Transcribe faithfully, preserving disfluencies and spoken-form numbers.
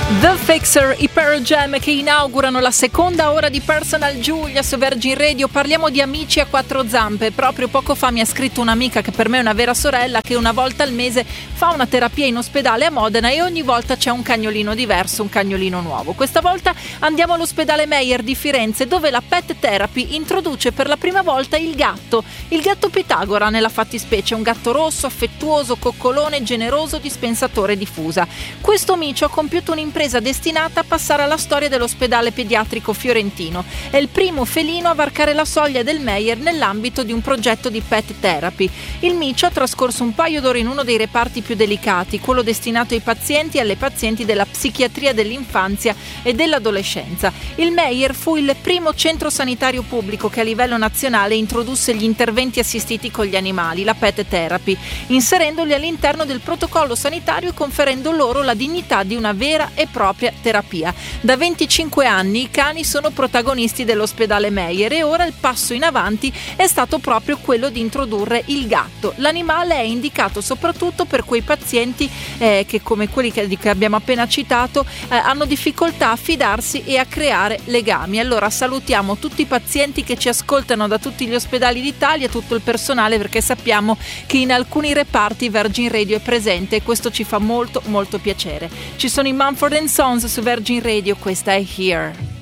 The Fixer, i Pearl Jam che inaugurano la seconda ora di Personal Giulia su Virgin Radio. Parliamo di amici a quattro zampe. Proprio poco fa mi ha scritto un'amica che per me è una vera sorella, che una volta al mese fa una terapia in ospedale a Modena e ogni volta c'è un cagnolino diverso, un cagnolino nuovo. Questa volta andiamo all'ospedale Meyer di Firenze, dove la Pet Therapy introduce per la prima volta il gatto, il gatto Pitagora nella fattispecie, un gatto rosso, affettuoso, coccolone, generoso, dispensatore di fusa. Questo micio ha compiuto un'impresa destinata a passare alla storia dell'ospedale pediatrico fiorentino. È il primo felino a varcare la soglia del Meyer nell'ambito di un progetto di Pet Therapy. Il micio ha trascorso un paio d'ore in uno dei reparti più delicati, quello destinato ai pazienti e alle pazienti della psichiatria dell'infanzia e dell'adolescenza. Il Meyer fu il primo centro sanitario pubblico che a livello nazionale introdusse gli interventi assistiti con gli animali, la Pet Therapy, inserendoli all'interno del protocollo sanitario e conferendo loro la dignità di una vera e propria terapia. Da venticinque anni i cani sono protagonisti dell'ospedale Meyer e ora il passo in avanti è stato proprio quello di introdurre il gatto. L'animale è indicato soprattutto per quei pazienti eh, che, come quelli che, che abbiamo appena citato, eh, hanno difficoltà a fidarsi e a creare legami. Allora salutiamo tutti i pazienti che ci ascoltano da tutti gli ospedali d'Italia, tutto il personale, perché sappiamo che in alcuni reparti Virgin Radio è presente e questo ci fa molto molto piacere. Ci sono i Mumford and Sons su Virgin Radio, questa è Here.